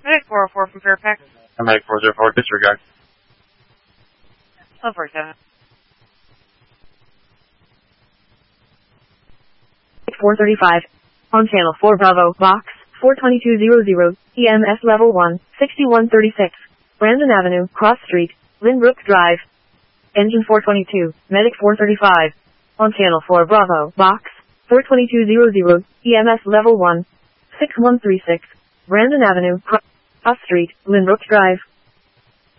Medic 404 from Fairfax. I'm Medic 404, disregard. 1247. 435. On channel 4 Bravo, box 42200, EMS level 1, 6136. Brandon Avenue, Cross Street, Lynbrook Drive. Engine 422, Medic 435. On channel 4 Bravo, box 42200, EMS level 1, 6136. Brandon Avenue, Cross Street, Lynbrook Drive.